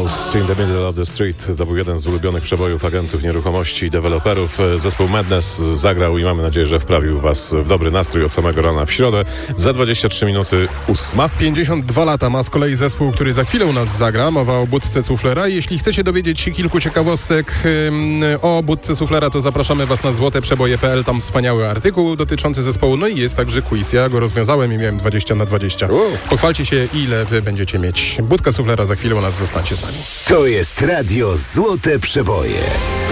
House in the Middle of the Street to był jeden z ulubionych przebojów agentów nieruchomości i deweloperów. Zespół Madness zagrał i mamy nadzieję, że wprawił was w dobry nastrój od samego rana w środę. Za 23 minuty 8. 52 lata ma z kolei zespół, który za chwilę u nas zagra. Mowa o Budce Suflera. Jeśli chcecie dowiedzieć się kilku ciekawostek o Budce Suflera, to zapraszamy was na złoteprzeboje.pl. Tam wspaniały artykuł dotyczący zespołu. No i jest także quiz. Ja go rozwiązałem i miałem 20/20. Pochwalcie się, ile wy będziecie mieć. Budka Suflera za chwilę u nas, zostańcie z nami. To jest Radio Złote Przeboje.